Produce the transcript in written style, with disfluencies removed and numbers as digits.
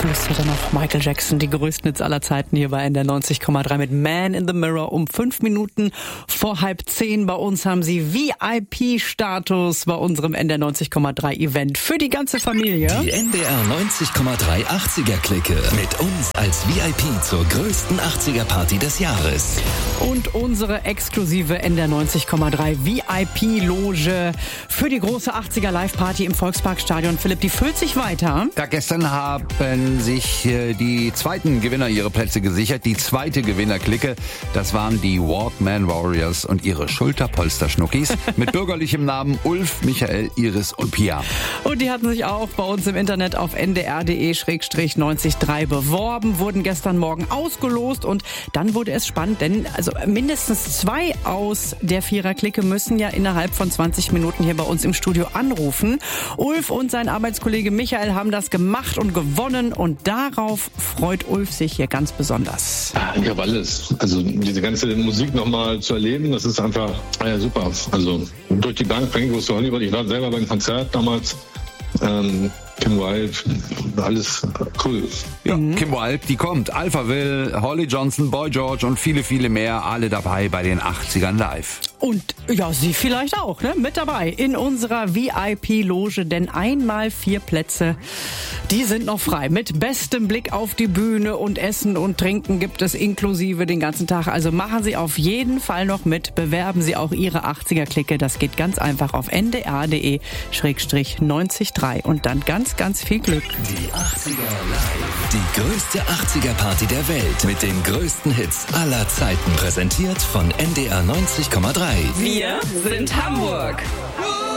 flüsterte noch Michael Jackson, die größten Hits aller Zeiten hier bei NDR 90,3 mit Man in the Mirror um 5 Minuten vor 9:30. Bei uns haben Sie VIP-Status bei unserem NDR 90,3 Event für die ganze Familie. Die NDR 90,3 80er-Clique mit uns als VIP zur größten 80er-Party des Jahres. Und unsere exklusive NDR 90,3 VIP-Loge für die große 80er Live-Party im Volksparkstadion. Philipp, die füllt sich weiter. Ja, gestern haben sich die zweiten Gewinner ihre Plätze gesichert. Die zweite Gewinnerclique, das waren die Walkman Warriors und ihre Schulterpolster-Schnuckis mit bürgerlichem Namen Ulf, Michael, Iris und Pia. Und die hatten sich auch bei uns im Internet auf ndr.de/90.3 beworben, wurden gestern Morgen ausgelost und dann wurde es spannend, denn also mindestens 2 aus der Vierer-Clique müssen ja innerhalb von 20 Minuten hier bei uns im Studio anrufen. Ulf und sein Arbeitskollege Michael haben das gemacht und gewonnen und darauf freut Ulf sich hier ganz besonders. Ich habe alles. Also diese ganze Musik nochmal zu erleben, das ist einfach super. Also durch die Bank, Frank Goes to Hollywood, ich war selber beim Konzert damals. Kim Wilde, alles cool. Ja, Kim Wilde, die kommt. Alphaville, Holly Johnson, Boy George und viele, viele mehr, alle dabei bei den 80ern live. Und ja, Sie vielleicht auch, ne? Mit dabei in unserer VIP-Loge, denn einmal 4 Plätze, die sind noch frei. Mit bestem Blick auf die Bühne und Essen und Trinken gibt es inklusive den ganzen Tag. Also machen Sie auf jeden Fall noch mit, bewerben Sie auch Ihre 80er-Clique. Das geht ganz einfach auf ndr.de/90.3 und dann ganz, ganz viel Glück. Die 80er live. Die größte 80er-Party der Welt mit den größten Hits aller Zeiten. Präsentiert von NDR 90,3. Wir sind Hamburg.